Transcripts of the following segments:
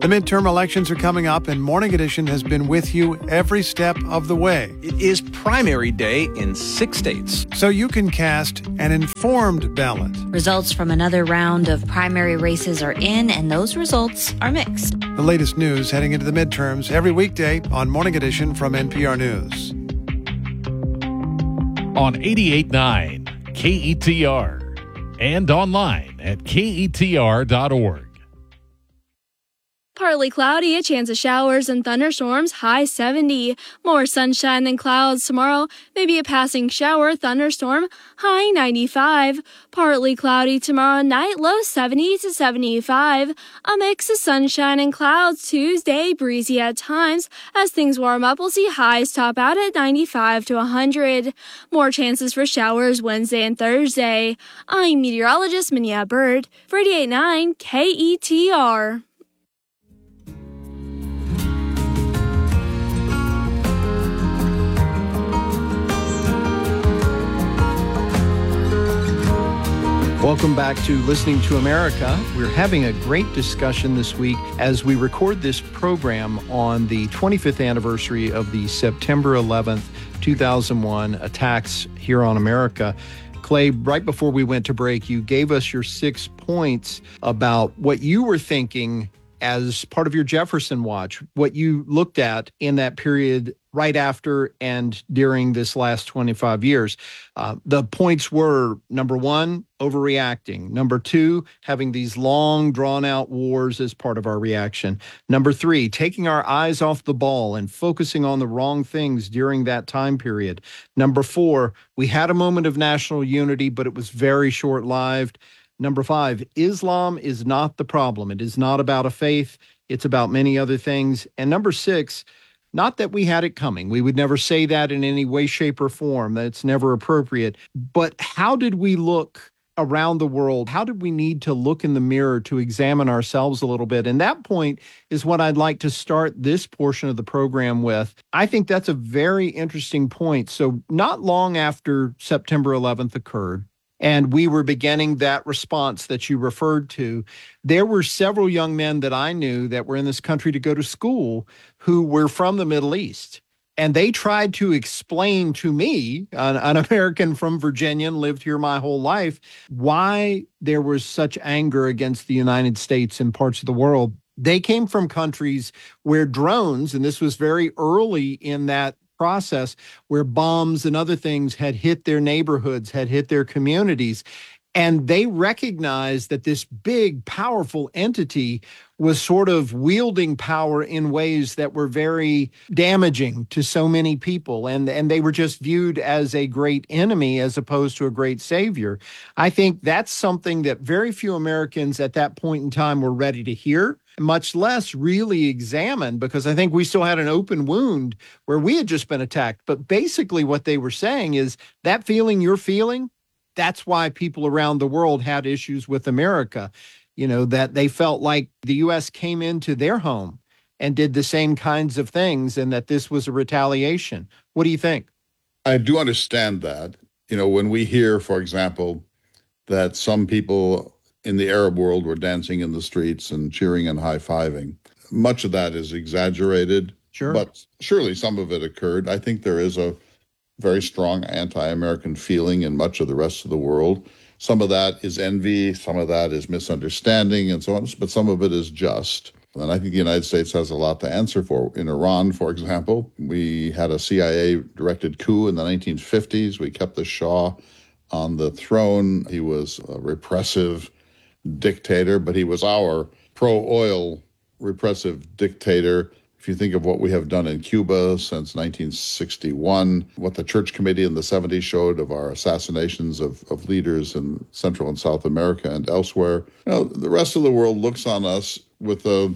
The midterm elections are coming up, and Morning Edition has been with you every step of the way. It is primary day in 6 states. So you can cast an informed ballot. Results from another round of primary races are in, and those results are mixed. The latest news heading into the midterms every weekday on Morning Edition from NPR News. On 88.9 KETR and online at KETR.org. Partly cloudy, a chance of showers and thunderstorms, high 70. More sunshine than clouds tomorrow, maybe a passing shower, thunderstorm, high 95. Partly cloudy tomorrow night, low 70 to 75. A mix of sunshine and clouds Tuesday, breezy at times. As things warm up, we'll see highs top out at 95 to 100. More chances for showers Wednesday and Thursday. I'm meteorologist Minya Bird for 88.9 KETR. Welcome back to Listening to America. We're having a great discussion this week as we record this program on the 25th anniversary of the September 11th, 2001 attacks here on America. Clay, right before we went to break, you gave us your 6 points about what you were thinking as part of your Jefferson Watch, what you looked at in that period right after and during this last 25 years. The points were, number one, overreacting. Number two, having these long, drawn-out wars as part of our reaction. Number three, taking our eyes off the ball and focusing on the wrong things during that time period. Number four, we had a moment of national unity, but it was very short-lived. Number five, Islam is not the problem. It is not about a faith. It's about many other things. And number six, not that we had it coming. We would never say that in any way, shape, or form. That's never appropriate. But how did we look around the world? How did we need to look in the mirror to examine ourselves a little bit? And that point is what I'd like to start this portion of the program with. I think that's a very interesting point. So not long after September 11th occurred, and we were beginning that response that you referred to, there were several young men that I knew that were in this country to go to school who were from the Middle East. And they tried to explain to me, an American from Virginia and lived here my whole life, why there was such anger against the United States in parts of the world. They came from countries where drones, and this was very early in that process, where bombs and other things had hit their neighborhoods, had hit their communities. And they recognized that this big, powerful entity was sort of wielding power in ways that were very damaging to so many people. And they were just viewed as a great enemy as opposed to a great savior. I think that's something that very few Americans at that point in time were ready to hear, much less really examine, because I think we still had an open wound where we had just been attacked. But basically what they were saying is that feeling you're feeling, that's why people around the world had issues with America, you know, that they felt like the U.S. came into their home and did the same kinds of things and that this was a retaliation. What do you think? I do understand that. You know, when we hear, for example, that some people in the Arab world were dancing in the streets and cheering and high-fiving, much of that is exaggerated. Sure. But surely some of it occurred. I think there is a very strong anti-American feeling in much of the rest of the world. Some of that is envy, some of that is misunderstanding and so on, but some of it is just. And I think the United States has a lot to answer for. In Iran, for example, we had a CIA-directed coup in the 1950s. We kept the Shah on the throne. He was a repressive dictator, but he was our pro-oil repressive dictator. If you think of what we have done in Cuba since 1961, what the Church Committee in the 70s showed of our assassinations of leaders in Central and South America and elsewhere, you know, the rest of the world looks on us with a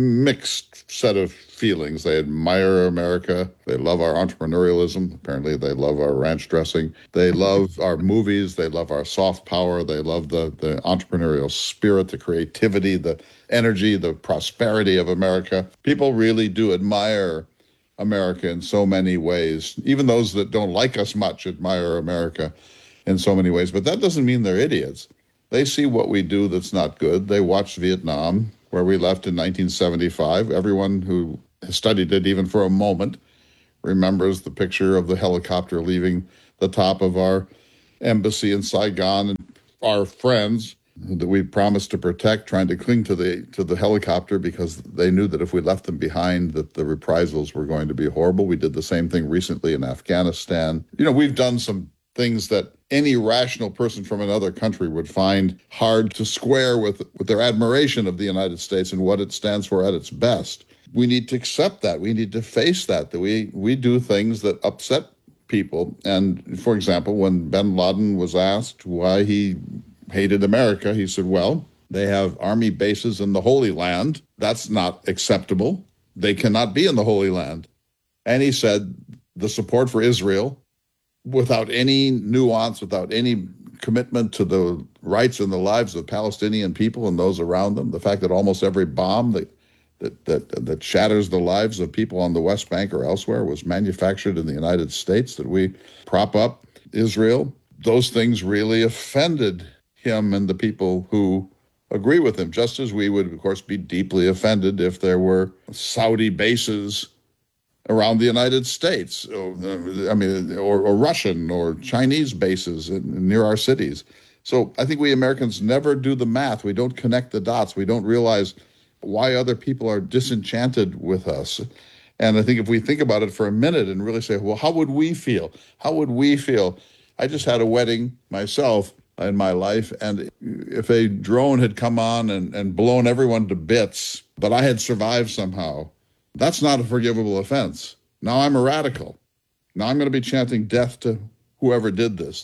mixed set of feelings. They admire America. They love our entrepreneurialism. Apparently, they love our ranch dressing. They love our movies. They love our soft power. They love the entrepreneurial spirit, the creativity, the energy, the prosperity of America. People really do admire America in so many ways. Even those that don't like us much admire America in so many ways. But that doesn't mean they're idiots. They see what we do that's not good. They watch Vietnam. where we left in 1975. Everyone who has studied it, even for a moment, remembers the picture of the helicopter leaving the top of our embassy in Saigon, and our friends that we promised to protect trying to cling to the helicopter because they knew that if we left them behind, that the reprisals were going to be horrible. We did the same thing recently in Afghanistan. We've done some things that any rational person from another country would find hard to square with their admiration of the United States and what it stands for at its best. We need to accept that. We need to face that we do things that upset people. And for example, when bin Laden was asked why he hated America, he said, well, they have army bases in the Holy Land. That's not acceptable. They cannot be in the Holy Land. And he said the support for Israel, without any nuance, without any commitment to the rights and the lives of Palestinian people and those around them, the fact that almost every bomb that shatters the lives of people on the West Bank or elsewhere was manufactured in the United States, that we prop up Israel, those things really offended him and the people who agree with him, just as we would, of course, be deeply offended if there were Saudi bases around the United States, or Russian or Chinese bases near our cities. So I think we Americans never do the math. We don't connect the dots. We don't realize why other people are disenchanted with us. And I think if we think about it for a minute and really say, well, how would we feel? How would we feel? I just had a wedding myself in my life, and if a drone had come on and blown everyone to bits, but I had survived somehow, that's not a forgivable offense. Now I'm a radical. Now I'm going to be chanting death to whoever did this.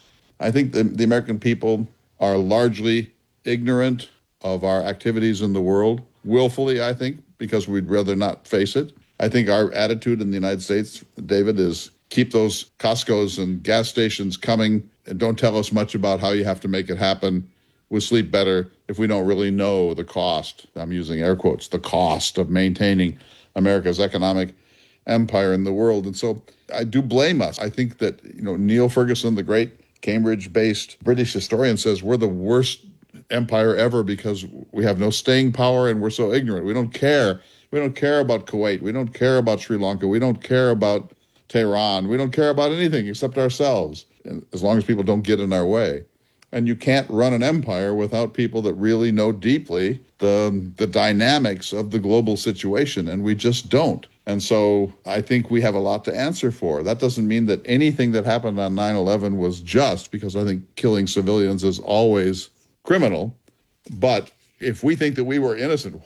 I think the American people are largely ignorant of our activities in the world, willfully, I think, because we'd rather not face it. I think our attitude in the United States, David, is keep those Costco's and gas stations coming and don't tell us much about how you have to make it happen. We'll sleep better if we don't really know the cost, I'm using air quotes, the cost of maintaining America's economic empire in the world. And so I do blame us. I think that, Neil Ferguson, the great Cambridge-based British historian, says we're the worst empire ever because we have no staying power and we're so ignorant. We don't care. We don't care about Kuwait. We don't care about Sri Lanka. We don't care about Tehran. We don't care about anything except ourselves, as long as people don't get in our way. And you can't run an empire without people that really know deeply the dynamics of the global situation, and we just don't. And so I think we have a lot to answer for. That doesn't mean that anything that happened on 9/11 was just, because I think killing civilians is always criminal. But if we think that we were innocent,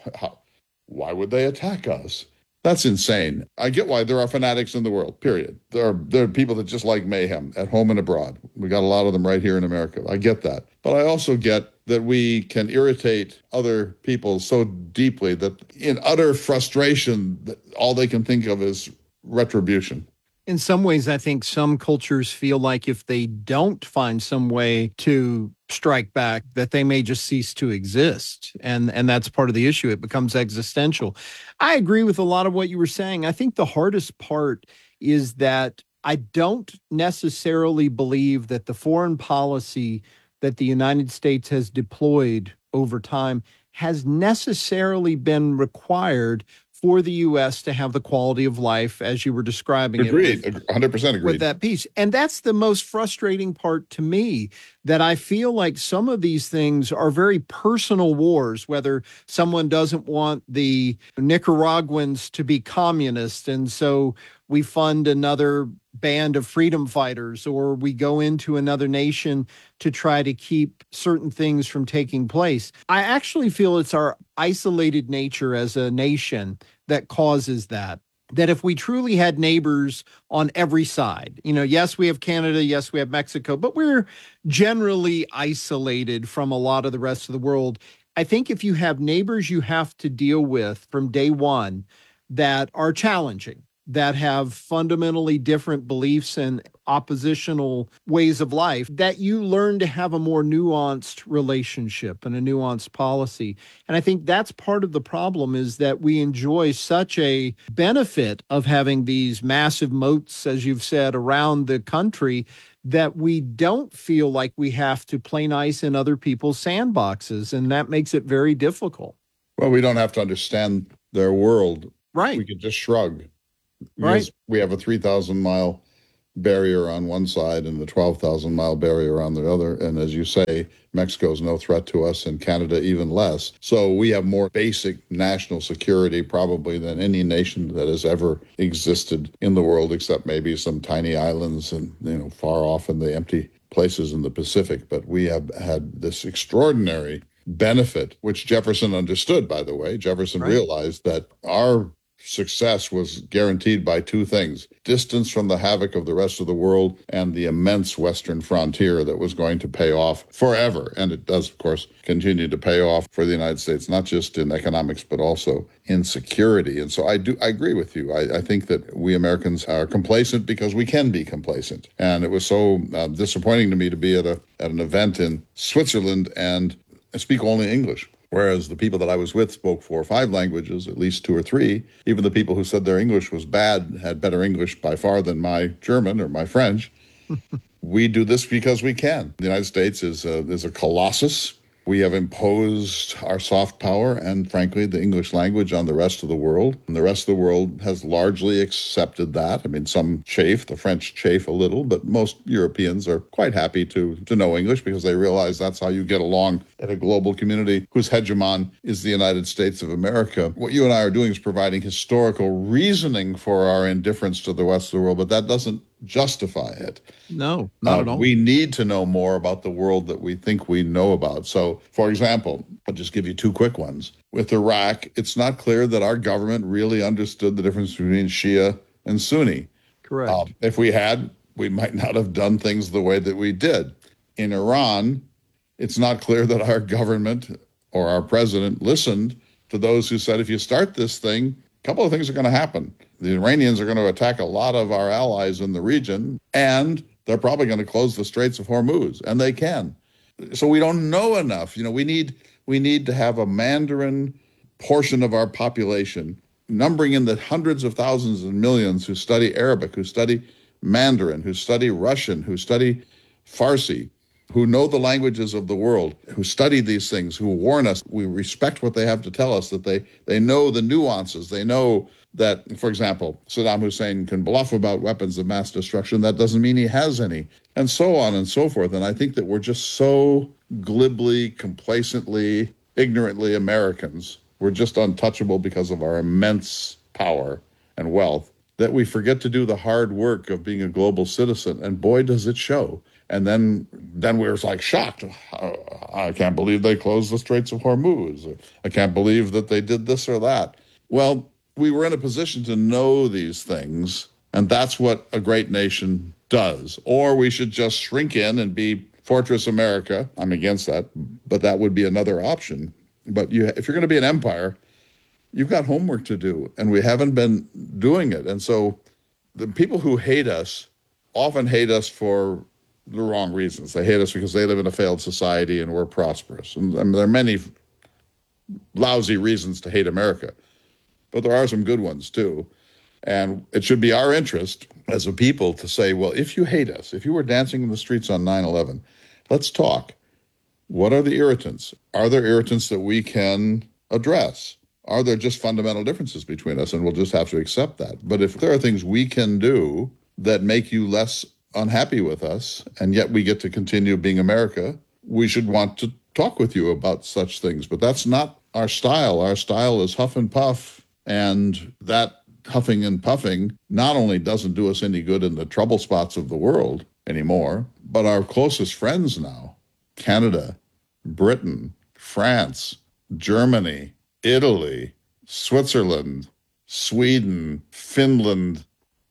why would they attack us? That's insane. I get why there are fanatics in the world, period. There are people that just like mayhem at home and abroad. We got a lot of them right here in America. I get that. But I also get that we can irritate other people so deeply that in utter frustration, that all they can think of is retribution. In some ways, I think some cultures feel like if they don't find some way to strike back, that they may just cease to exist. And that's part of the issue. It becomes existential. I agree with a lot of what you were saying. I think the hardest part is that I don't necessarily believe that the foreign policy that the United States has deployed over time has necessarily been required for the U.S. to have the quality of life as you were describing. Agreed. 100% agreed. With that piece. And that's the most frustrating part to me, that I feel like some of these things are very personal wars, whether someone doesn't want the Nicaraguans to be communist, and so we fund another band of freedom fighters, or we go into another nation to try to keep certain things from taking place. I actually feel it's our isolated nature as a nation that causes that. That if we truly had neighbors on every side, yes, we have Canada, yes, we have Mexico, but we're generally isolated from a lot of the rest of the world. I think if you have neighbors you have to deal with from day one that are challenging, that have fundamentally different beliefs and oppositional ways of life, that you learn to have a more nuanced relationship and a nuanced policy. And I think that's part of the problem, is that we enjoy such a benefit of having these massive moats, as you've said, around the country, that we don't feel like we have to play nice in other people's sandboxes. And that makes it very difficult. Well, we don't have to understand their world. Right. We could just shrug. Right. Because we have a 3,000-mile barrier on one side and a 12,000-mile barrier on the other. And as you say, Mexico is no threat to us, and Canada even less. So we have more basic national security probably than any nation that has ever existed in the world, except maybe some tiny islands and, far off in the empty places in the Pacific. But we have had this extraordinary benefit, which Jefferson understood, by the way. Jefferson realized that our success was guaranteed by two things: distance from the havoc of the rest of the world and the immense western frontier that was going to pay off forever. And it does, of course, continue to pay off for the United States, not just in economics, but also in security. And so I agree with you. I think that we Americans are complacent because we can be complacent. And it was so disappointing to me to be at an event in Switzerland and speak only English. Whereas the people that I was with spoke 4 or 5 languages, at least 2 or 3. Even the people who said their English was bad had better English by far than my German or my French. We do this because we can. The United States is a colossus. We have imposed our soft power and, frankly, the English language on the rest of the world. And the rest of the world has largely accepted that. I mean, some chafe, the French chafe a little, but most Europeans are quite happy to know English because they realize that's how you get along in a global community whose hegemon is the United States of America. What you and I are doing is providing historical reasoning for our indifference to the rest of the world, but that doesn't justify it. No, not at all. We need to know more about the world that we think we know about. So, for example, I'll just give you 2 quick ones. With Iraq, it's not clear that our government really understood the difference between Shia and Sunni. Correct. If we had, we might not have done things the way that we did. In Iran, it's not clear that our government or our president listened to those who said, if you start this thing, a couple of things are going to happen. The Iranians are going to attack a lot of our allies in the region, and they're probably going to close the Straits of Hormuz, and they can. So we don't know enough. We need to have a Mandarin portion of our population, numbering in the hundreds of thousands and millions, who study Arabic, who study Mandarin, who study Russian, who study Farsi, who know the languages of the world, who study these things, who warn us. We respect what they have to tell us, that they know the nuances. They know that, for example, Saddam Hussein can bluff about weapons of mass destruction. That doesn't mean he has any, and so on and so forth. And I think that we're just so glibly, complacently, ignorantly Americans. We're just untouchable because of our immense power and wealth that we forget to do the hard work of being a global citizen. And boy, does it show. And then we were like shocked. I can't believe they closed the Straits of Hormuz. I can't believe that they did this or that. Well, we were in a position to know these things, and that's what a great nation does. Or we should just shrink in and be Fortress America. I'm against that, but that would be another option. But if you're going to be an empire, you've got homework to do, and we haven't been doing it. And so the people who hate us often hate us for the wrong reasons. They hate us because they live in a failed society and we're prosperous. And there are many lousy reasons to hate America, but there are some good ones too. And it should be our interest as a people to say, well, if you hate us, if you were dancing in the streets on 9/11, let's talk. What are the irritants? Are there irritants that we can address? Are there just fundamental differences between us? And we'll just have to accept that. But if there are things we can do that make you less unhappy with us, and yet we get to continue being America, we should want to talk with you about such things. But that's not our style. Our style is huff and puff. And that huffing and puffing not only doesn't do us any good in the trouble spots of the world anymore, but our closest friends now, Canada, Britain, France, Germany, Italy, Switzerland, Sweden, Finland,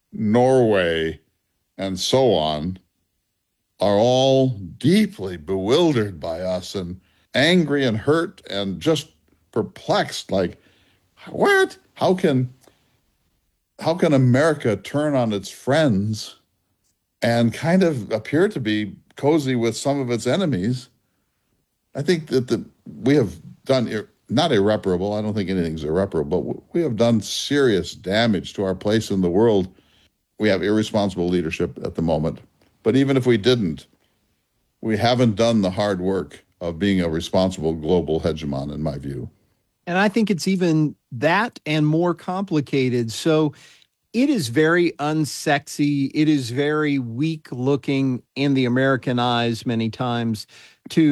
Norway, and so on, are all deeply bewildered by us and angry and hurt and just perplexed. Like, what? How can America turn on its friends and kind of appear to be cozy with some of its enemies? I think that we have done not irreparable. I don't think anything's irreparable, but we have done serious damage to our place in the world. We have irresponsible leadership at the moment. But even if we didn't, we haven't done the hard work of being a responsible global hegemon, in my view. And I think it's even that and more complicated. So it is very unsexy. It is very weak looking in the American eyes many times to